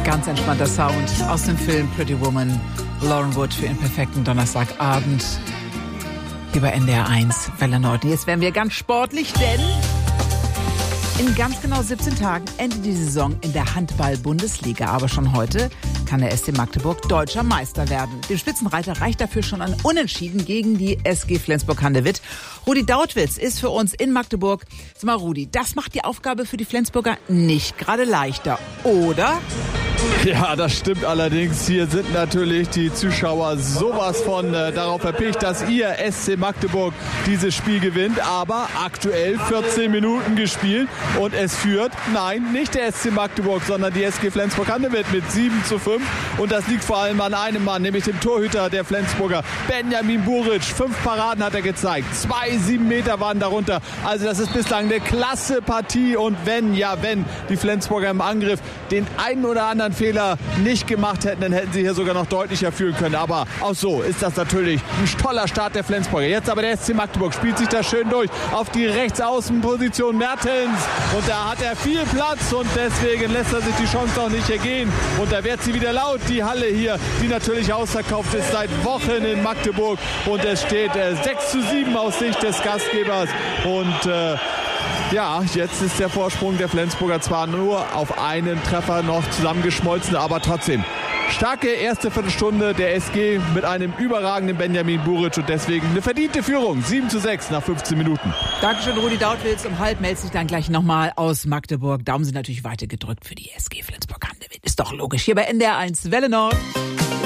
Ganz entspannter Sound aus dem Film Pretty Woman. Lauren Wood für den perfekten Donnerstagabend. Hier bei NDR 1, Welle Nord. Jetzt werden wir ganz sportlich, denn in ganz genau 17 Tagen endet die Saison in der Handball-Bundesliga. Aber schon heute kann der SC Magdeburg deutscher Meister werden. Dem Spitzenreiter reicht dafür schon ein Unentschieden gegen die SG Flensburg-Handewitt. Rudi Dautwitz ist für uns in Magdeburg. Sag mal, Rudi, das macht die Aufgabe für die Flensburger nicht gerade leichter, oder? Ja, das stimmt allerdings. Hier sind natürlich die Zuschauer sowas von darauf erpicht, dass ihr SC Magdeburg dieses Spiel gewinnt. Aber aktuell 14 Minuten gespielt und es führt, nein, nicht der SC Magdeburg, sondern die SG Flensburg-Handewitt mit 7:5. Und das liegt vor allem an einem Mann, nämlich dem Torhüter der Flensburger, Benjamin Buric. 5 Paraden hat er gezeigt. 2 7-Meter waren darunter. Also das ist bislang eine klasse Partie. Und wenn die Flensburger im Angriff den einen oder anderen Fehler nicht gemacht hätten, dann hätten sie hier sogar noch deutlicher führen können. Aber auch so ist das natürlich ein toller Start der Flensburger. Jetzt aber der SC Magdeburg spielt sich da schön durch auf die Rechtsaußenposition Mertens. Und da hat er viel Platz und deswegen lässt er sich die Chance auch nicht ergehen. Und da wird sie wieder laut, die Halle hier, die natürlich ausverkauft ist seit Wochen in Magdeburg. Und es steht 6:7 aus Sicht des Gastgebers. Und jetzt ist der Vorsprung der Flensburger zwar nur auf einen Treffer noch zusammengeschmolzen, aber trotzdem. Starke erste Viertelstunde der SG mit einem überragenden Benjamin Buric und deswegen eine verdiente Führung. 7:6 nach 15 Minuten. Dankeschön, Rudi Dautwitz. Um halb meldet sich dann gleich nochmal aus Magdeburg. Daumen sind natürlich weiter gedrückt für die SG Flensburg-Handewitt. Ist doch logisch. Hier bei NDR 1 Welle Nord.